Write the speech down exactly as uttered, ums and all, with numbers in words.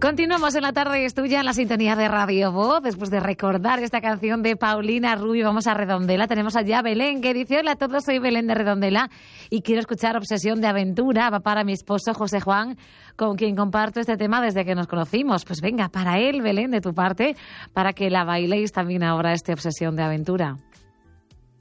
Continuamos en la tarde, es tuya en la sintonía de Radio Voz. Después de recordar esta canción de Paulina Rubio, vamos a Redondela. Tenemos allá a Belén, que dice: hola a todos, soy Belén de Redondela y quiero escuchar Obsesión de Aventura. Va para mi esposo José Juan, con quien comparto este tema desde que nos conocimos. Pues venga, para él, Belén, de tu parte, para que la bailéis también ahora, este Obsesión de Aventura.